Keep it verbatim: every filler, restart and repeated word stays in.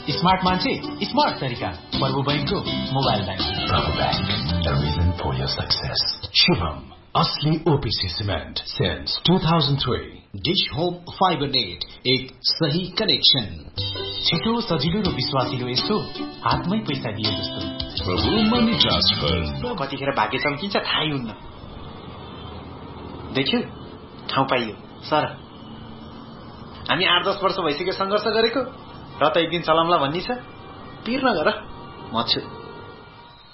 Smart मान्छे smart तरिका प्रभु बैंकको मोबाइल बैंक। प्रभु bank, the reason for your success. Shubham, असली OPC cement since two thousand three. Dish home fibre net, एक सही कनेक्सन। छिटो सजिलो र विश्वासिलो यस्तो हातमै पैसा दिए जस्तो। प्रभु मनी ट्रान्सफर। कतिखेर भाग्य चम्किन्छ थाहै हुन्न। देख्यौ ठाउँ पाइयो सर। हामी आठ दस वर्ष भइसक्यो संघर्ष गरेको, र त एक दिन चलामला भन्नी छ। पिर नगर, म छु।